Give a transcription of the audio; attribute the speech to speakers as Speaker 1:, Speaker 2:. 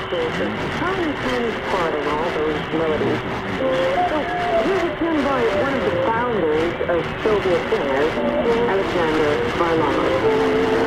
Speaker 1: is a tiny, tiny part of all those melodies. So here's a tune by one of the founders of Soviet jazz, Alexander Varlamov.